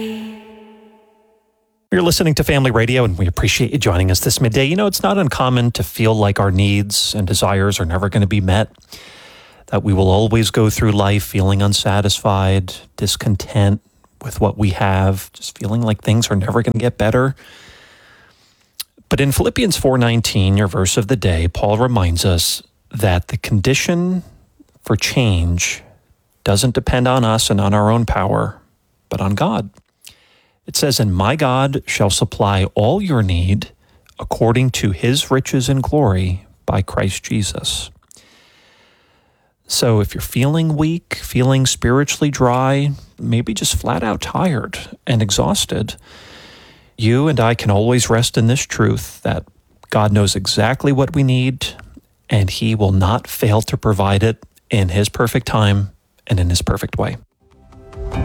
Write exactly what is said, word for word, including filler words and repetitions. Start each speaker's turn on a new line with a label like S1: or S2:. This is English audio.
S1: You're listening to Family Radio, and we appreciate you joining us this midday. You know, it's not uncommon to feel like our needs and desires are never going to be met, that we will always go through life feeling unsatisfied, discontent with what we have, just feeling like things are never going to get better. But in Philippians four nineteen, your verse of the day, Paul reminds us that the condition for change doesn't depend on us and on our own power, but on God. It says, "And my God shall supply all your need according to his riches and glory by Christ Jesus." So if you're feeling weak, feeling spiritually dry, maybe just flat out tired and exhausted, you and I can always rest in this truth that God knows exactly what we need, and he will not fail to provide it in his perfect time and in his perfect way.